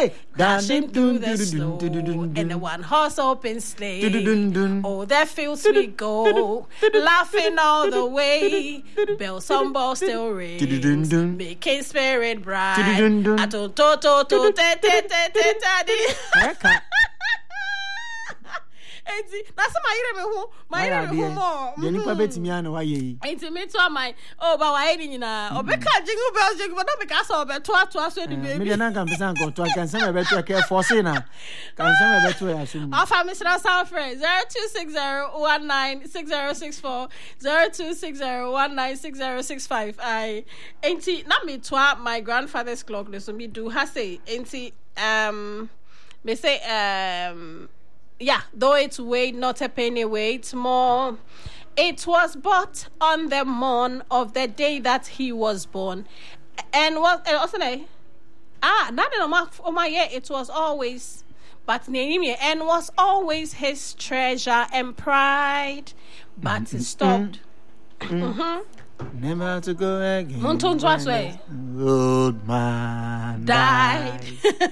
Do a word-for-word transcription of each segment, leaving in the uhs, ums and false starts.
Hey, dashing through the snow in the one horse open sleigh. Oh, there fields we go, laughing all the way. Bells on balls still rings, making spirit bright. Ato to to to te te te te te. Enti na se ma yire me hu ma yire me hu mo de nipa betimi ana wa yi enti me to am oh ba wa yi nyina obeka jingle bells jingle but no be ka so be to ato aso di baby me de na kan pesa nko to kan se me be to ke force na kan se me be to ya so afa Mister Sound Friend zero two six zero one nine six zero six four zero two six zero one nine six zero six five I enti na me to my grandfather's clock so me do ha say enti um me say um yeah, though it's weight, not a penny weight, more. It was bought on the morn of the day that he was born. And what, and also, ah, not in oh my yeah, it was always, but and was always his treasure and pride, but mm-hmm. it stopped. Mm-hmm. Mm-hmm. Never to go again. Old man died.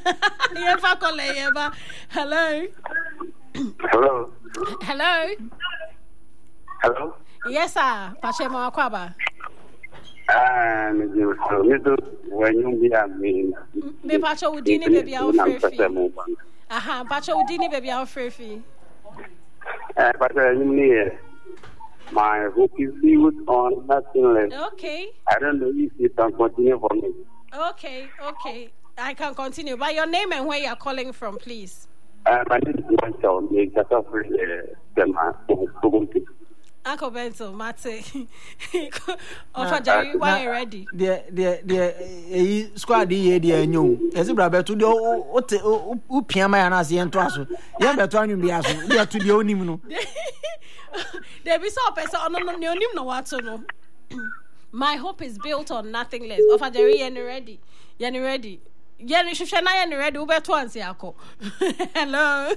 Hello. Hello. Hello. Hello. Yes, sir. Pachemo Akwaba. Ah, me do so. Me do when you be at me. Me Pacho Udini baby our free. Aha, Pacho Udini baby our free. Eh, but you near. My hope is built on nothing less. Okay. I don't know if you can continue for me. Okay, okay. I can continue. By your name and where you are calling from, please. Uh, my name is Michael. Me kata for the Uncle Benzo, Mate. Offer Jerry, why you ready? The the the squad the the new. Ezi brabe to the o o o piama ya na se ento aso. Ye beto anwum bi aso. Ye to the onim no. There be so person on no onim no wato no. My hope is built on nothing less. Offer Jerry, you ready? You ready? Yeni shusha na yeni ready ube to ansi yako. Hello.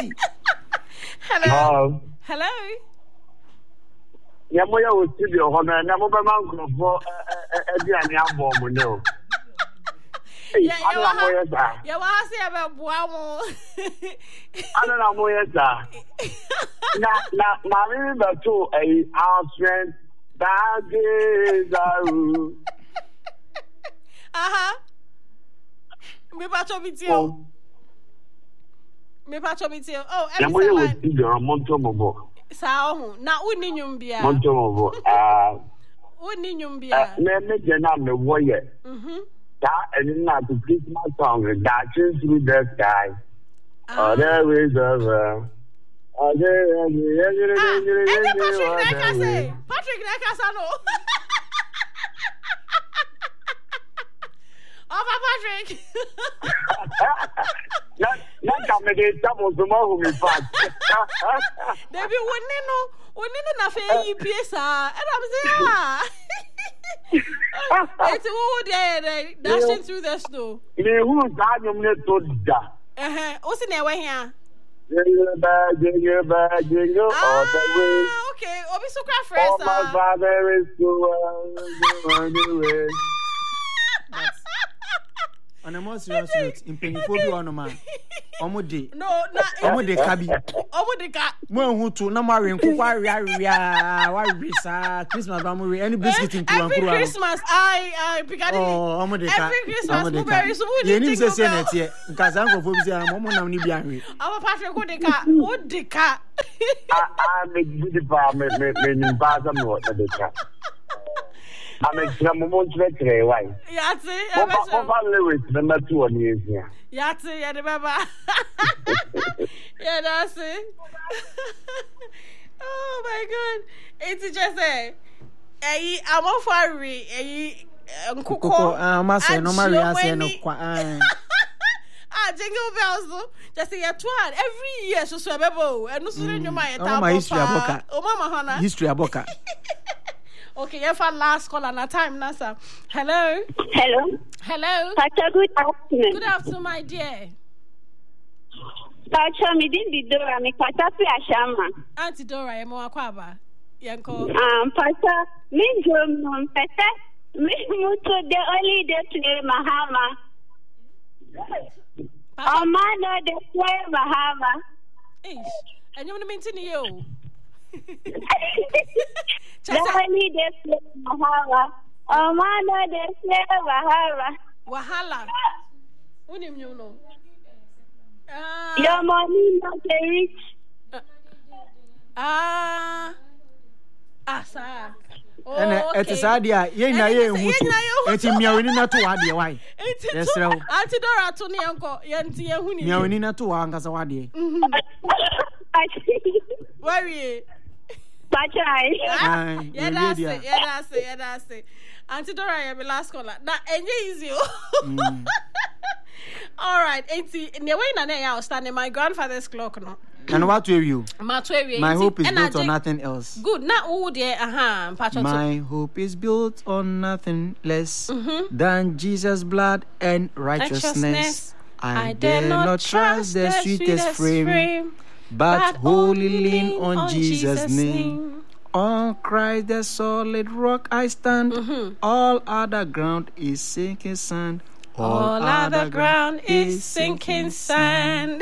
Hello. Hello. Yamo ya wo studio ho na na mo be man krofo e dia ni abo mo ne o. Ya ya wa ya wa se e be boa mo. Ana na mo yesa. Na na ma mi be to e our friend that is aru. Aha. Me pacho bitio. Me pacho bitio. Oh, every time. Yamoye we do monto mobo. Sa ohu. Na uni nyum bia. Monto mobo. Ah. Uni nyum bia. Me me je na me wo ye. Mhm. Da eni na to Christmas song that change through the sky. Oh, there is over. Oh, there is. Ah, Patrick Nekase. Patrick Nekase no. Oh, Patrick. Not not come dey double tomorrow me fast. Debi woni no, woni no na fe yi piesa. And I'm saying ah. It's who dey dashing through the snow. Me who da nyom ne to da. Eh eh, o si na ewe hia. Jingle bell, jingle bell, jingle all the way. Ah, okay. Obi so cry fresh. Oh, my father is so anyway. On a more serious note, in Pennyfobi on a man. Omode. No, not Omode Kabi. Omode Ka. Mo who to no more in Kuwaria, Warisa, Christmas Bamuri, any biscuit in Every Christmas, I, I, Piccadilly. Oh, Omode Ka. Every Christmas, Blueberry, so would you need to say that here? Because I'm going to say, Mama, I'm Nibian. Our Patrick Odeka, Odeka. I make good farm, make me pass them what the cat. I make some moment to why. Yatsi, I'm Lewis, number two on years here. Yatsi, I remember. Yeah, that's it. Oh my God. It's just a. I'm off for a. Coco, I'm a say no Maria say no. Ah, jingle bells though. Just say a twat every year so so bebo. And no sooner you my my history aboka. Oh mama Hana. History aboka. Okay, you have last call on a time, Nasa. Hello. Hello. Hello. Pacha, good afternoon. Good afternoon, my dear. Pacha, me didn't be Dora, me Pacha Piashama. Auntie Dora, I'm more Aquaba. Yanko. Um, Pacha, me drum, no, Peta, me muto, the only day play Mahama. Amanda de Bahama. And you want to maintain you? Jamani de Bahama. Amanda de Bahama. Wahala. What do you know? Your money not rich. Ah, asa. And it is idea, ye na ye mutu. Eti miawini na tu wadi why? Yes, sir. Antidora to ni uncle, yanti yahuni. Miawini na tu wanga za wadi. Worry. Bachai. Yeah, that's it. Yeah, that's it. Yeah, that's it. Antidora, ya my last caller. That easy. All right, eighty. Newe na ne ya standing my grandfather's clock no. And what will you? My hope is built on nothing else. Good. Now, oh dear, uh-huh. My hope is built on nothing less mm-hmm. than Jesus' blood and righteousness. righteousness. I, I dare not trust the sweetest frame, frame but, but wholly lean on, on Jesus' name. name. On Christ the solid rock I stand. Mm-hmm. All other ground is sinking sand. All, All other ground is sinking sand.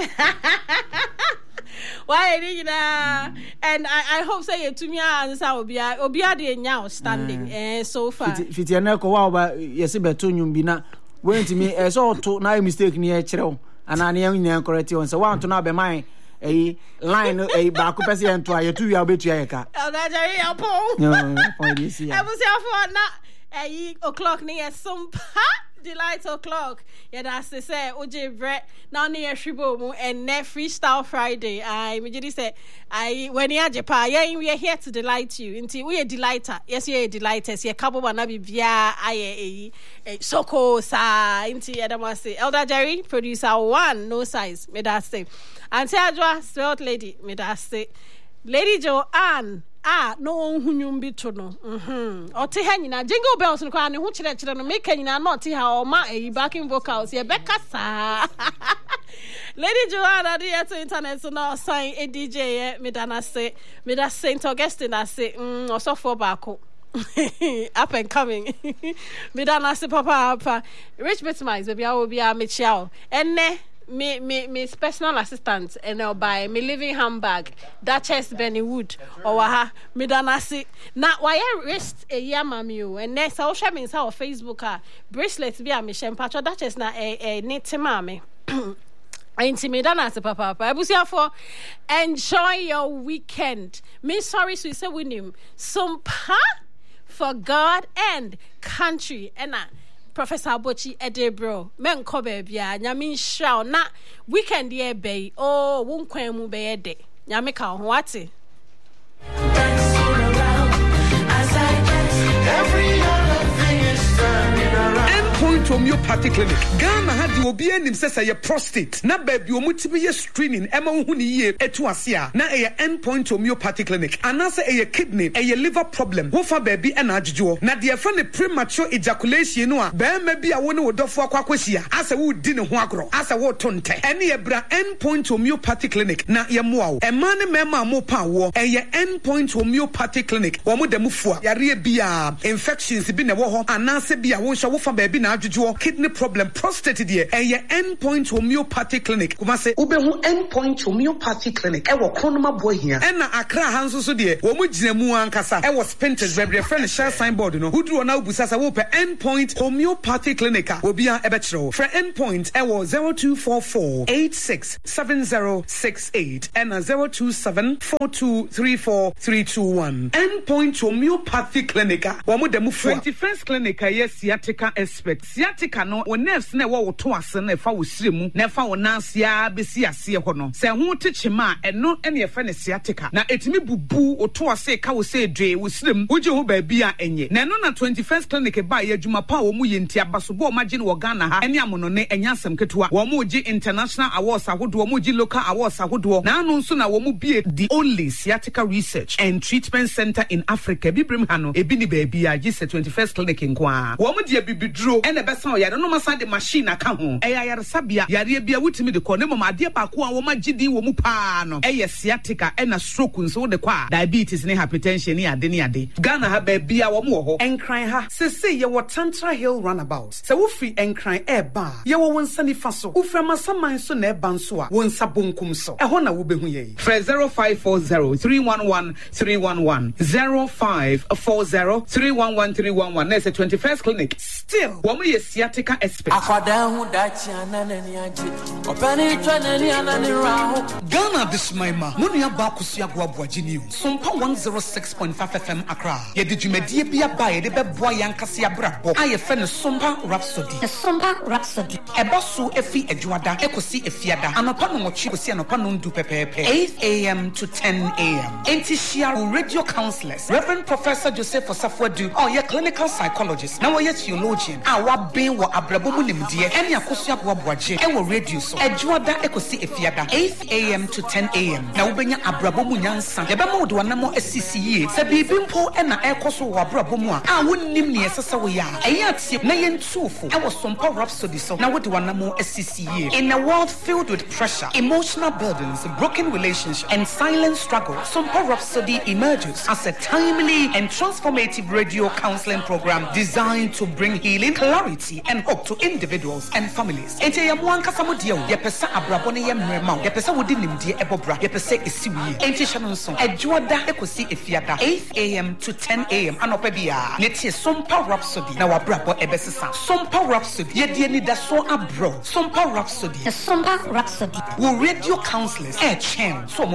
Why did and I, I hope say to me answer obia obia de nya standing eh so far fiti na ko wa ba yesi beto nyum bi na went me e so to na mistake ni e kire ana na nya correct on so wa to na be man eh line eh ba ko pese ento aye tu wi obetu aye ka na jari apo no point this here e bu se afo na eh o'clock ni e some delight o'clock. Yeah, that's the say. Oje bre now near Shibo mu and ne freestyle Friday. I immediately say I when you are Japan. Yeah, we are here to delight you. Until we are delighter. Yes, we are delighters. Yeah, couple wana be via I a soko sa. Until yeah, that say Elder Jerry producer one no size. Me that say. Auntie Adwa spelled lady. Me that say. Lady Joanne. Ah, no hunyum bi to no. Mhm. O te ha nyina jingle bells no kwa ne ho kire kire no make nyina not ha o ma e backing vocals ye beka sa. Lady Joanna dey to internet so now sign a D J ye me dana say me da Saint Augustine I say mm so for baako. Up and coming. Me dana say papa papa rich bit my baby I will be a me chiao. Enne Me, me, me personal assistant and I'll buy me living handbag Duchess Benny Wood or waha me danasi na why wrist a year mami and next I'll share me on Facebook ah bracelets be a mission patch Duchess na a a knit mami ain't me danasi papa papa ebusia for enjoy your weekend me sorry so say with him some pa for God and country and I Professor Bochi Edebro, men ko bebia, nyame nhra na weekend ye bay, oh, won kwan mu be de. Nyame ka ho ate. Every other thing is turning around. Endpoint Homeopathic Clinic. Ghana had the obi enim say say prostate. Na baby omu tibi ye screening ema hu ni ye etu ase a. Na e Endpoint Homeopathic Clinic. Anase e kidney, e liver problem. Wo fa baby e na adwodwo. Na de fa ne premature ejaculation no a be ma bi a wo ne wodofo akwakwahia. Ase wo di ne ho agro. Ase wo tonte. Ene ye bra Endpoint Homeopathic Clinic. Na ye moa wo. E ma ne mema mo pa wo. E ye Endpoint Homeopathic Clinic. Wo mo dem fua. Yare bia infections bi ne wo ho. Anase bia wo hwa wo fa baby na adwodwo. Kidney problem, prostate dear, and your Endpoint Homeopathic Clinic. Kuma say, Ubehu Endpoint Homeopathic Clinic. Ewa Konoma boy here. And na Accra Hanso so dear, Womu Jinemu Ankasa. Ewa Spinters, baby, a friend share signboard, no. Who do now Busasa Wope Endpoint Homeopathic Clinic. Will be a ebetro. For Endpoint, Ewa zero two four four eight six seven zero six eight and a zero two seven four two three four three two one. Endpoint Homeopathic Clinic. Womu demu twenty-first Clinic, yes, sciatica expert. Sciatica no o nerves na wo to ase na fa wo siremu na fa wo nansia besi ase ho no se ho techima eno ene ye fa ne sciatica na etimi bubu o to ase ka wo se dwe wo sirem wo je ho ba bia enye na no na twenty-first Clinic ba ye adwuma pa wo mu ye ntia basobo o magye no wo Ghana ha ene amono ne enya asem ketua wo mu gi international awards ahodo wo mu gi local awards ahodo na anu nso na wo mu bie the only sciatica research and treatment center in Africa bibrim ha no ebi ni ba bia gi se twenty-first Clinic nko a wo mu di bibiduro ene besa o yare no masa de machine aka ho eya yare sabia yare bia wutimi de ko ne mama ade ba ko a wo magidi wo mu pa no eye sciatica e na stroke nso de kwa diabetes ne hypertension ne ade ne ade Ghana ha ba bia wo mo ho enkran ha se se ye wo Tantra Hill roundabout se wo free enkran e ba ye wo wonsa ni fa so wo fra masaman so na e ba nso a wonsa bonkum so e ho na wo behu ye Fred zero five four zero three one one three one one zero five four zero three one one three one one That's the twenty-first clinic still wo mo ye sciatica expert Ghana this my ma money aba kusia go aboaji ni Sompa one oh six point five F M Accra ye de dwumadie bia ba ye de beboa yankase abrabo aye fe ne Sompa Rhapsody the Sompa Rhapsody eba so efi adwada ekosi efiada anopa no mochi kosi anopa no ndu pepepe eight a m to ten a m enti share radio counselors Reverend Professor Joseph Osafwadu oh ye clinical psychologist na we ye theologian a wa ben wo abrabo mu nimde ene akoso aboaboaje e wo radio so adwada ekosi efiada eight a m to ten a m na wo benya abrabo mu nyansa ye be ma wo de wanamo asisi ye se bibi mpo e na ekoso wo abrabo mu a a wonnim ne yesesa wo ya eya tie na ye ntufo e wo Sompa Rhapsody so na wo de wanamo asisi ye in a world filled with pressure emotional burdens broken relationships and silent struggle Sompa Rhapsody emerges as a timely and transformative radio counseling program designed to bring healing clarity and hope to individuals and families ente ya mwanka samudia ye pesa abrabo ne ye mrema ye pesa wodi nimdie ebobra ye pesa esiwie ente hye no so adwoda ekosi efiada eight a m to ten a m anopa bia ne tie Sompa Rhapsody na wabrabo ebesesa Sompa Rhapsody ye die ni da so abro Sompa Rhapsody the Sompa Rhapsody wo radio counselors e chen so